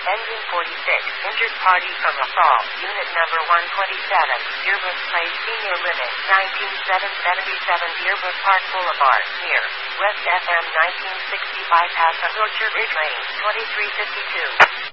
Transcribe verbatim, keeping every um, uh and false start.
Engine forty-six, injured party from assault, unit number one twenty-seven, Dearborn Place, Senior Living, nineteen seven seventy-seven Dearborn Park Boulevard, near West F M nineteen sixty bypass of Orchard Ridge Lane, twenty-three fifty-two.